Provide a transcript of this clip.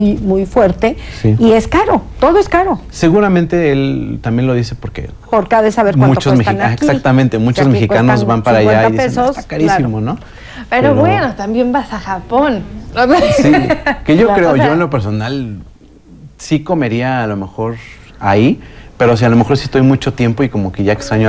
muy fuerte, Sí. y es caro, todo es caro. Seguramente él también lo dice porque Porque ha de saber cuánto muchos cuestan mexicanos, aquí. exactamente, muchos Si aquí mexicanos cuestan van para allá y 50 dicen, pesos, está carísimo, claro. ¿no? Pero bueno, también vas a Japón. Sí, que yo Claro, creo, o sea, yo en lo personal sí comería a lo mejor ahí, pero si a lo mejor sí estoy mucho tiempo y como que ya extraño